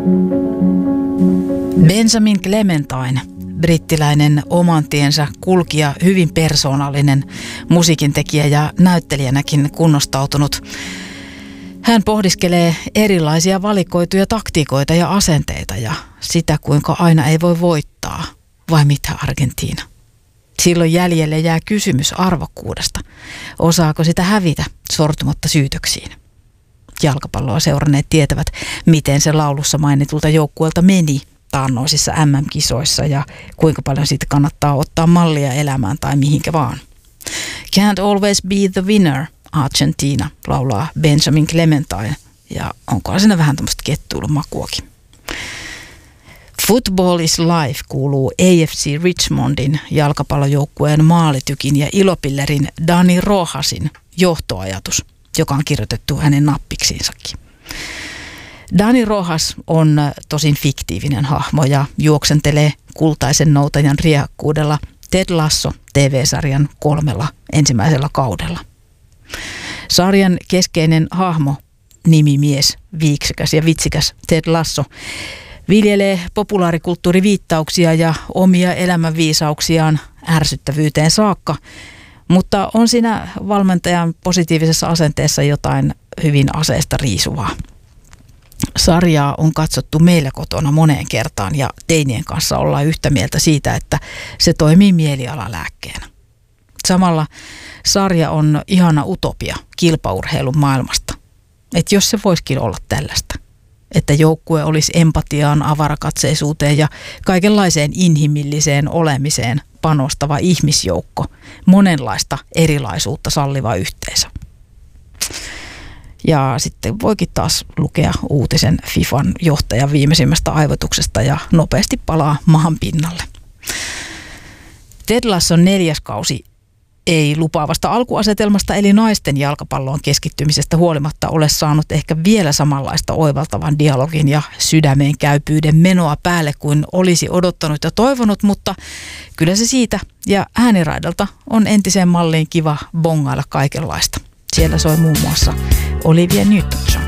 Benjamin Clementine, brittiläinen oman tiensä kulkija, hyvin persoonallinen musiikintekijä ja näyttelijänäkin kunnostautunut. Hän pohdiskelee erilaisia valikoituja taktiikoita ja asenteita ja sitä, kuinka aina ei voi voittaa, vai mitä Argentiina. Silloin jäljelle jää kysymys arvokkuudesta. Osaako sitä hävitä sortumatta syytöksiin? Jalkapalloa seuranneet tietävät, miten se laulussa mainitulta joukkueelta meni taannoisissa MM-kisoissa ja kuinka paljon siitä kannattaa ottaa mallia elämään tai mihinkä vaan. Can't always be the winner, Argentina, laulaa Benjamin Clementine, ja onkohan siinä vähän tämmöistä kettuilun makuakin. Football is life kuuluu AFC Richmondin jalkapallojoukkueen maalitykin ja ilopillerin Dani Rojasin johtoajatus, joka on kirjoitettu hänen nappiksiinsakin. Dani Rojas on tosin fiktiivinen hahmo ja juoksentelee kultaisen noutajan riehakkuudella Ted Lasso TV-sarjan 3 ensimmäisellä kaudella. Sarjan keskeinen hahmo, nimimies, viiksekäs ja vitsikäs Ted Lasso, viljelee populaarikulttuuriviittauksia ja omia elämänviisauksiaan ärsyttävyyteen saakka, mutta on siinä valmentajan positiivisessa asenteessa jotain hyvin aseesta riisuvaa. Sarjaa on katsottu meillä kotona moneen kertaan ja teinien kanssa ollaan yhtä mieltä siitä, että se toimii mielialalääkkeenä. Samalla sarja on ihana utopia kilpaurheilun maailmasta. Että jos se voisikin olla tällaista. Että joukkue olisi empatiaan, avarakatseisuuteen ja kaikenlaiseen inhimilliseen olemiseen panostava ihmisjoukko, monenlaista erilaisuutta salliva yhteisö. Ja sitten voikin taas lukea uutisen FIFAn johtajan viimeisimmästä aivotuksesta ja nopeasti palaa maan pinnalle. Ted Lasson 4. kausi ei lupaavasta alkuasetelmasta eli naisten jalkapalloon keskittymisestä huolimatta ole saanut ehkä vielä samanlaista oivaltavan dialogin ja sydämeen käypyyden menoa päälle kuin olisi odottanut ja toivonut, mutta kyllä se siitä ja ääniraidalta on entiseen malliin kiva bongailla kaikenlaista. Siellä soi muun muassa Olivia Newton-John.